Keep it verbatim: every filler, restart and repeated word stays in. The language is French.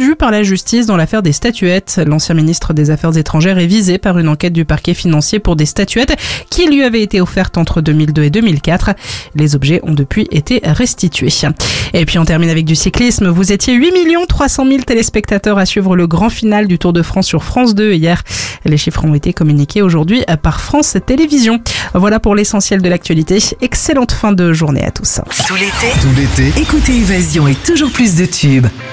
vu par la justice dans l'affaire des statuettes. L'ancien ministre des Affaires étrangères est visé par une enquête du parquet financier pour des statuettes qui lui avaient été offertes entre deux mille deux et deux mille quatre. Les objets ont depuis été restitués. Et puis on termine avec du cyclisme. Vous étiez huit millions trois cent mille téléspectateurs à suivre le grand final du Tour de France sur France deux hier. Les chiffres ont été communiqués aujourd'hui par France Télévisions. Voilà pour l'essentiel de l'actualité. Excellente fin de journée à tous. Tout l'été, tout l'été, écoutez Évasion et toujours plus de tubes.